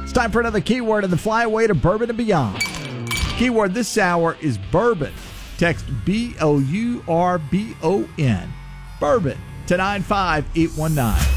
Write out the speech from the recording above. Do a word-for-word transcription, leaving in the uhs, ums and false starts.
It's time for another keyword in the Flyaway to Bourbon and Beyond. Keyword this hour is bourbon. Text B O U R B O N. Bourbon to nine five eight one nine.